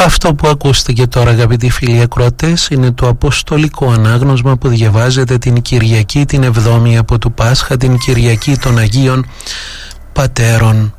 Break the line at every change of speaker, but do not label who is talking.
Αυτό που ακούστηκε τώρα, αγαπητοί φίλοι ακροατές, είναι το Αποστολικό Ανάγνωσμα που διαβάζεται την Κυριακή την 7η από του Πάσχα, την Κυριακή των Αγίων Πατέρων